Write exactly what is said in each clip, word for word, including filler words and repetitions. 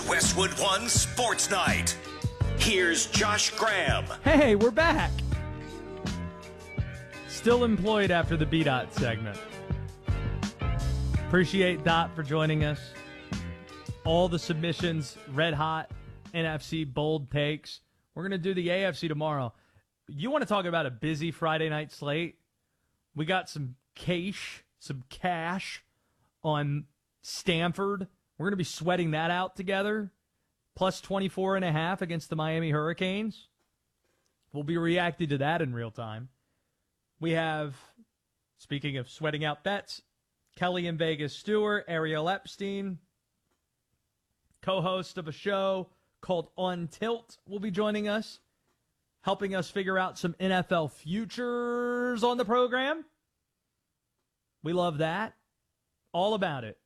Westwood One Sports Night. Here's Josh Graham. Hey, we're back. Still employed after the B-Dot segment. Appreciate Dot for joining us. All the submissions, red hot, N F C bold takes. We're going to do the A F C tomorrow. You want to talk about a busy Friday night slate? We got some cash, some cash on Stanford. We're going to be sweating that out together. Plus twenty-four and a half against the Miami Hurricanes. We'll be reacting to that in real time. We have, speaking of sweating out bets, Kelly and Vegas Stewart, Ariel Epstein, co-host of a show called On Tilt, will be joining us, helping us figure out some N F L futures on the program. We love that. All about it.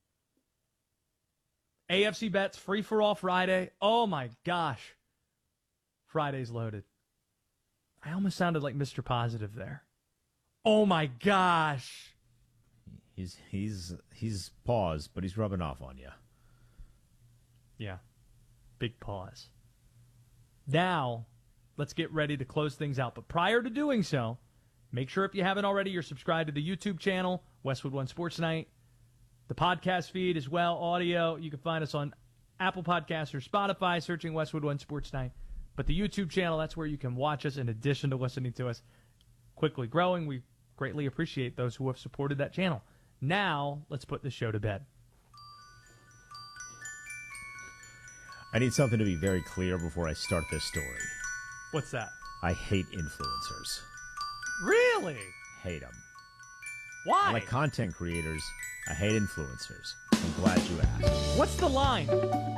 A F C bets, free-for-all Friday. Oh, my gosh. Friday's loaded. I almost sounded like Mister Positive there. Oh, my gosh. He's he's he's paused, but he's rubbing off on you. Yeah. Big pause. Now, let's get ready to close things out. But prior to doing so, make sure if you haven't already, you're subscribed to the YouTube channel, Westwood One Sports Night. The podcast feed as well, audio. You can find us on Apple Podcasts or Spotify, searching Westwood One Sports Night. But the YouTube channel, that's where you can watch us in addition to listening to us. Quickly growing. We greatly appreciate those who have supported that channel. Now, let's put the show to bed. I need something to be very clear before I start this story. What's that? I hate influencers. Really? Hate them. Why? I like content creators. I hate influencers. I'm glad you asked. What's the line?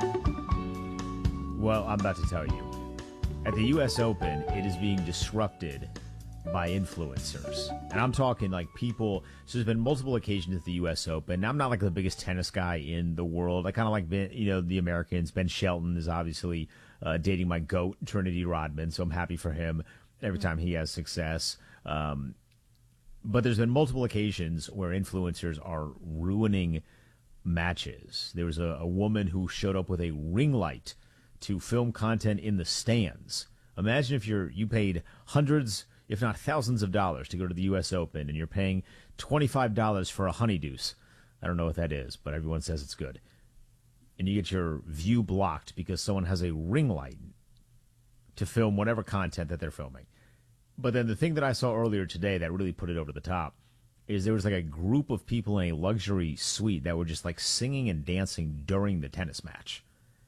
Well, I'm about to tell you. At the U S Open, it is being disrupted by influencers. And I'm talking like people, so there's been multiple occasions at the U S Open. Now, I'm not like the biggest tennis guy in the world. I kind of like, Ben, you know, the Americans. Ben Shelton is obviously uh, dating my GOAT, Trinity Rodman, so I'm happy for him every time he has success. Um, but there's been multiple occasions where influencers are ruining matches. There was a, a woman who showed up with a ring light to film content in the stands. Imagine if you're you paid hundreds, if not thousands of dollars to go to the U S Open, and you're paying twenty-five dollars for a honeydeuce. I don't know what that is, but everyone says it's good. And you get your view blocked because someone has a ring light to film whatever content that they're filming. But then the thing that I saw earlier today that really put it over the top is there was like a group of people in a luxury suite that were just like singing and dancing during the tennis match.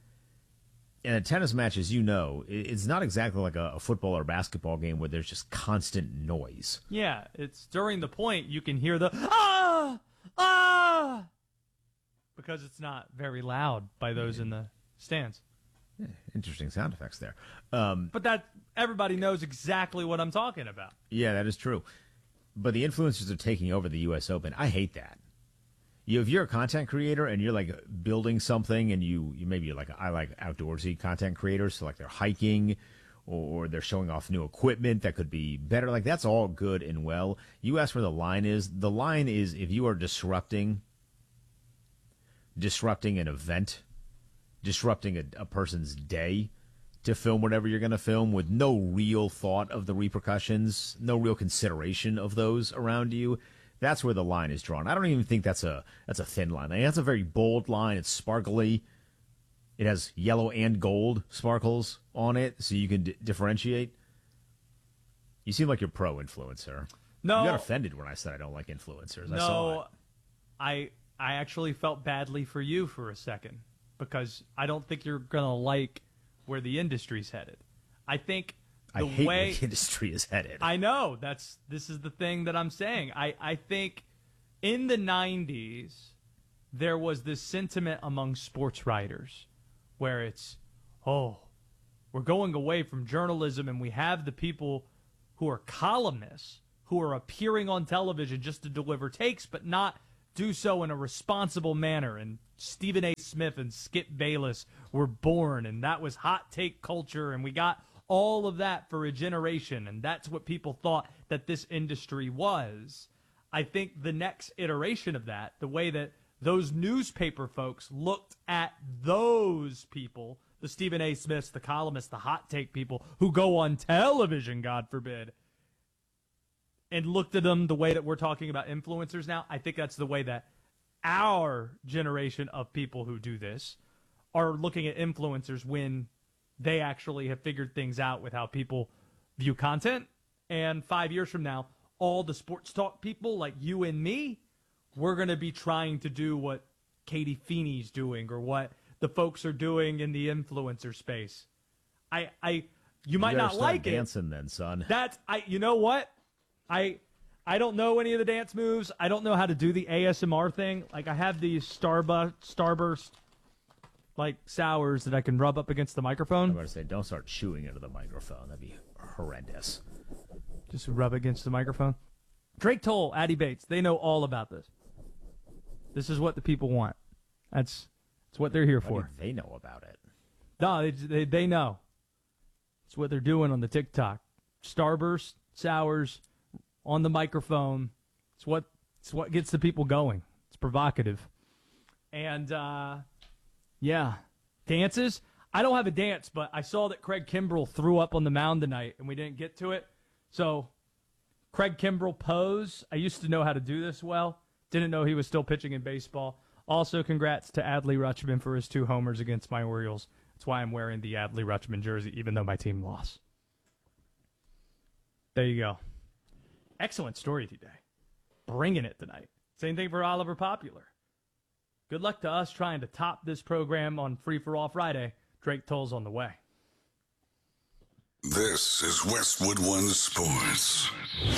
And a tennis match, as you know, it's not exactly like a, a football or basketball game where there's just constant noise. Yeah, it's during the point you can hear the ah, ah, because it's not very loud by those in the stands. Yeah, interesting sound effects there. Um, but that everybody knows exactly what I'm talking about. Yeah, that is true. But the influencers are taking over the U S Open. I hate that. You, if you're a content creator and you're like building something and you, you maybe you're like, I like outdoorsy content creators. So like they're hiking or they're showing off new equipment that could be better. Like that's all good and well. You ask where the line is. The line is if you are disrupting, disrupting an event, disrupting a, a person's day to film whatever you're going to film with no real thought of the repercussions, no real consideration of those around you. That's where the line is drawn. I don't even think that's a that's a thin line. I mean, that's a very bold line. It's sparkly. It has yellow and gold sparkles on it, so you can d- differentiate. You seem like you're pro-influencer. No. You got offended when I said I don't like influencers. No, I saw it. I, I actually felt badly for you for a second because I don't think you're going to like where the industry's headed. I think the I hate way where the industry is headed. I know. That's this is the thing that I'm saying. I, I think in the nineties, there was this sentiment among sports writers where it's, oh, we're going away from journalism and we have the people who are columnists who are appearing on television just to deliver takes, but not do so in a responsible manner. And Stephen A. Smith and Skip Bayless were born, and that was hot take culture, and we got all of that for a generation, and that's what people thought that this industry was. I think the next iteration of that, the way that those newspaper folks looked at those people, the Stephen A. Smiths, the columnists, the hot take people who go on television, God forbid, and looked at them the way that we're talking about influencers now. I think that's the way that our generation of people who do this are looking at influencers when they actually have figured things out with how people view content. And five years from now, all the sports talk people like you and me, we're going to be trying to do what Katie Feeney's doing or what the folks are doing in the influencer space. I, I, you might you not like dancing it. Dancing then, son. That's, I, you know what? I, I don't know any of the dance moves. I don't know how to do the A S M R thing. Like I have these Starburst, Starburst, like sours that I can rub up against the microphone. I'm going to say, don't start chewing into the microphone. That'd be horrendous. Just rub against the microphone. Drake Toll, Addie Bates, they know all about this. This is what the people want. That's that's what they're here for. How do they know about it? No, they, they they know. It's what they're doing on the TikTok. Starburst, sours, on the microphone. It's what it's what gets the people going. It's provocative. And uh, yeah, dances. I don't have a dance, but I saw that Craig Kimbrell threw up on the mound tonight, and we didn't get to it. So, Craig Kimbrell pose. I used to know how to do this well. Didn't know he was still pitching in baseball. Also, congrats to Adley Rutschman for his two homers against my Orioles. That's why I'm wearing the Adley Rutschman jersey, even though my team lost. There you go. Excellent story today. Bringing it tonight. Same thing for Oliver Popular. Good luck to us trying to top this program on Free for All Friday. Drake Toll's on the way. This is Westwood One Sports.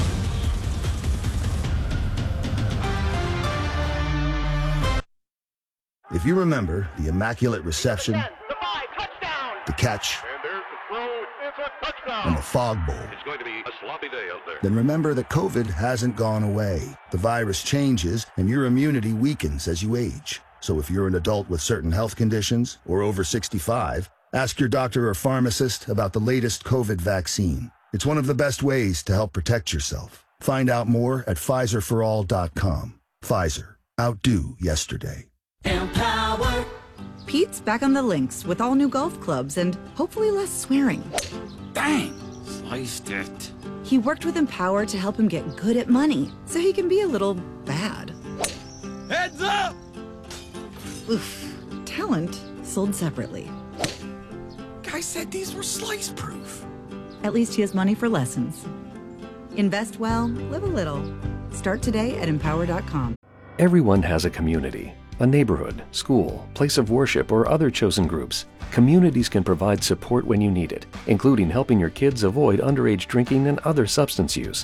If you remember the immaculate reception, the five, touchdown. the catch, And there's the throw. It's a touchdown. and the fog bowl, It's going to be a sloppy day out there. then remember that COVID hasn't gone away. The virus changes, and your immunity weakens as you age. So if you're an adult with certain health conditions or over sixty-five, ask your doctor or pharmacist about the latest COVID vaccine. It's one of the best ways to help protect yourself. Find out more at Pfizer for all dot com. Pfizer. Outdo yesterday. Empower. Pete's back on the links with all new golf clubs and hopefully less swearing. Dang. Sliced it. He worked with Empower to help him get good at money so he can be a little bad. Heads up! Oof. Talent sold separately. Guy said these were slice proof. At least he has money for lessons. Invest well, live a little. Start today at empower dot com. Everyone has a community, a neighborhood, school, place of worship, or other chosen groups. Communities can provide support when you need it, including helping your kids avoid underage drinking and other substance use.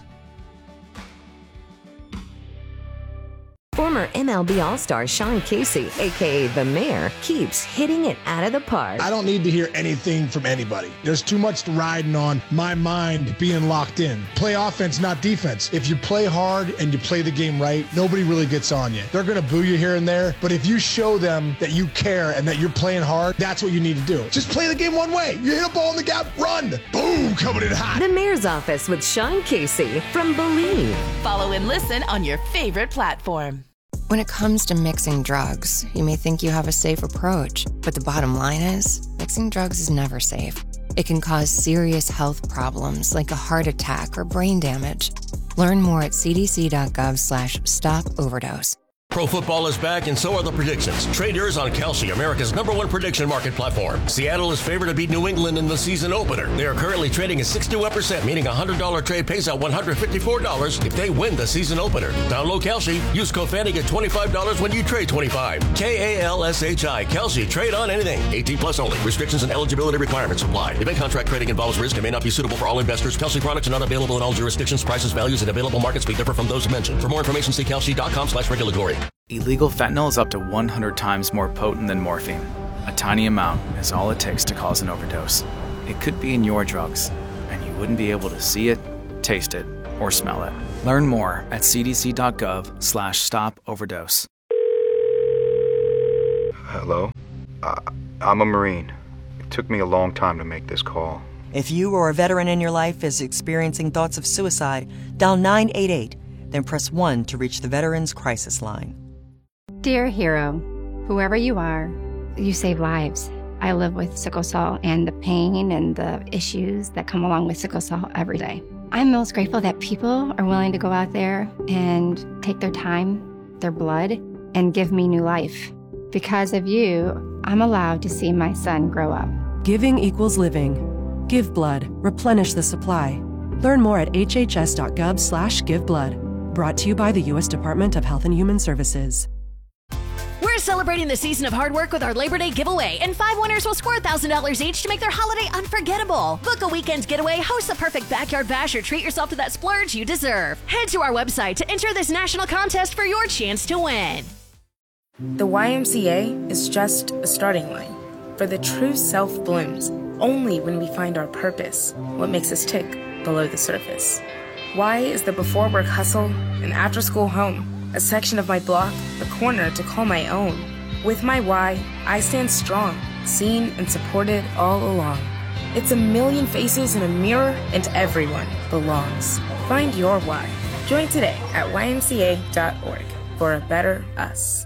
Former M L B All-Star Sean Casey, a k a. The Mayor, keeps hitting it out of the park. I don't need to hear anything from anybody. There's too much riding on my mind being locked in. Play offense, not defense. If you play hard and you play the game right, nobody really gets on you. They're going to boo you here and there, but if you show them that you care and that you're playing hard, that's what you need to do. Just play the game one way. You hit a ball in the gap, run. Boom, coming in hot. The Mayor's Office with Sean Casey from Believe. Follow and listen on your favorite platform. When it comes to mixing drugs, you may think you have a safe approach, but the bottom line is, mixing drugs is never safe. It can cause serious health problems like a heart attack or brain damage. Learn more at cdc.gov slash stop overdose. Pro football is back, and so are the predictions. Trade yours on Kalshi, America's number one prediction market platform. Seattle is favored to beat New England in the season opener. They are currently trading at sixty-one percent, meaning a one hundred dollars trade pays out one hundred fifty-four dollars if they win the season opener. Download Kalshi. Use code Fanny, get twenty-five dollars when you trade twenty-five dollars. K A L S H I. Kalshi. Trade on anything. eighteen plus only. Restrictions and eligibility requirements apply. Event contract trading involves risk and may not be suitable for all investors. Kalshi products are not available in all jurisdictions. Prices, values, and available markets may differ from those mentioned. For more information, see kalshi.com slash regulatory. Illegal fentanyl is up to one hundred times more potent than morphine. A tiny amount is all it takes to cause an overdose. It could be in your drugs, and you wouldn't be able to see it, taste it, or smell it. Learn more at cdc.gov slash stop overdose. Hello? Uh, I'm a Marine. It took me a long time to make this call. If you or a veteran in your life is experiencing thoughts of suicide, dial nine eight eight, then press one to reach the Veterans Crisis Line. Dear hero, whoever you are, you save lives. I live with sickle cell and the pain and the issues that come along with sickle cell every day. I'm most grateful that people are willing to go out there and take their time, their blood, and give me new life. Because of you, I'm allowed to see my son grow up. Giving equals living. Give blood. Replenish the supply. Learn more at hhs.gov slash giveblood. Brought to you by the U S Department of Health and Human Services. We're celebrating the season of hard work with our Labor Day giveaway, and five winners will score one thousand dollars each to make their holiday unforgettable. Book a weekend getaway, host the perfect backyard bash, or treat yourself to that splurge you deserve. Head to our website to enter this national contest for your chance to win. The Y M C A is just a starting line, for the true self blooms only when we find our purpose, what makes us tick below the surface. Y is the before work hustle and after school home, a section of my block, a corner to call my own. With my Y, I stand strong, seen and supported all along. It's a million faces in a mirror, and everyone belongs. Find your Y. Join today at y m c a dot org for a better us.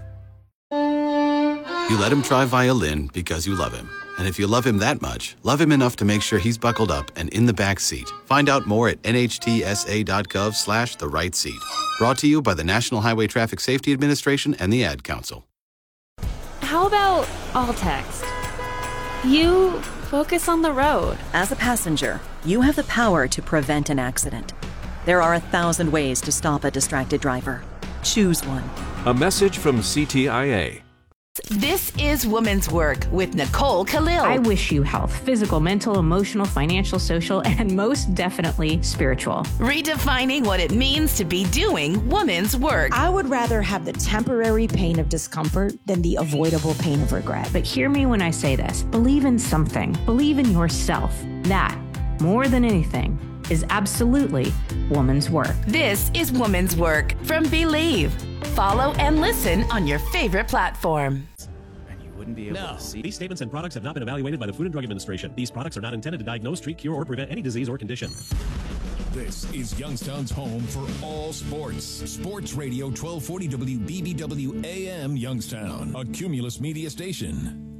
You let him try violin because you love him. And if you love him that much, love him enough to make sure he's buckled up and in the back seat. Find out more at n h t s a dot gov slash the right seat. Brought to you by the National Highway Traffic Safety Administration and the Ad Council. How about all text? You focus on the road. As a passenger, you have the power to prevent an accident. There are a thousand ways to stop a distracted driver. Choose one. A message from C T I A. This is Women's Work with Nicole Khalil. I wish you health, physical, mental, emotional, financial, social, and most definitely spiritual. Redefining what it means to be doing women's work. I would rather have the temporary pain of discomfort than the avoidable pain of regret. But hear me when I say this. Believe in something. Believe in yourself. That, more than anything, is absolutely woman's work. This is Woman's Work from Believe. Follow and listen on your favorite platform. And you wouldn't be able no. to see. These statements and products have not been evaluated by the Food and Drug Administration. These products are not intended to diagnose, treat, cure, or prevent any disease or condition. This is Youngstown's home for all sports. Sports Radio twelve forty W B B W A M Youngstown, a Cumulus media station.